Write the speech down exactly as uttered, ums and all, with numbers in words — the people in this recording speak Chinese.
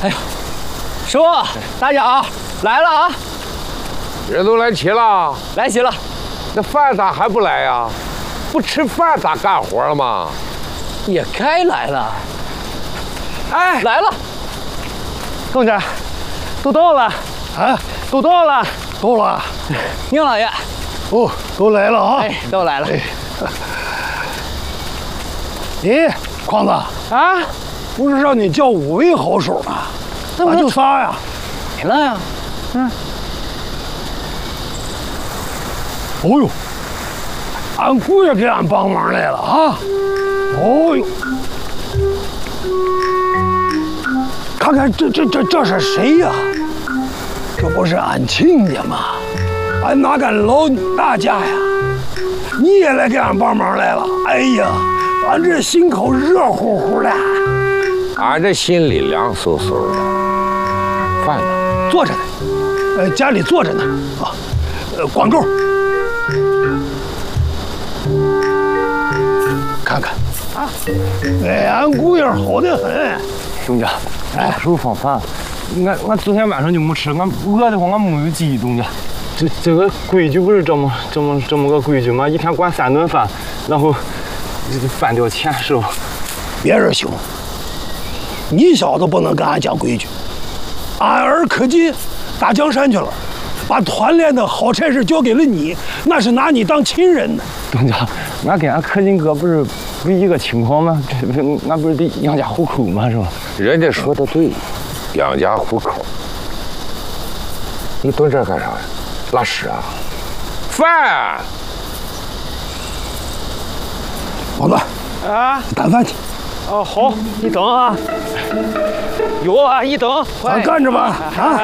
哎呦，师傅，大家啊，来了啊！ 人都来齐了， 来齐了。 那饭咋还不来呀？不吃饭咋干活了吗？ 也该来了。 哎， 来了， 东家，都到了啊，都到了，到了。 宁老爷， 哦，都来了啊！ 哎，都来了。哎， 咦，筐子啊，不是让你叫五位好手吗？咋就仨呀？ 没了呀。嗯。 哦呦，俺姑爷给俺帮忙来了啊！哦呦，看看这这这这是谁呀？这不是俺亲家吗？俺哪敢劳你大驾呀？你也来给俺帮忙来了？哎呀，俺这心口热乎乎的， 俺这心里凉飕飕的。饭呢？ 坐着呢，呃，家里坐着呢啊，呃，管够。看看啊，哎，俺姑爷好得很。 东家，哎，手放饭。俺俺昨天晚上就没吃，俺饿的慌，俺没有记忆。东家，这这个规矩不是这么这么这么个规矩吗？一天管三顿饭，然后这个饭掉钱，是吧？ 别人行，你小子不能跟俺讲规矩。俺儿可劲打江山去了，把团练的好差事交给了你，那是拿你当亲人呢。 东家，俺跟俺柯金哥不是不一个情况吗？这这俺不是得养家糊口吗？是吧？ 人家说的对，养家糊口。你蹲这儿干啥呀？拉屎啊？饭。 王子啊， 打饭去。 哦，好，你等啊。有啊，一等， 咱干着吧啊！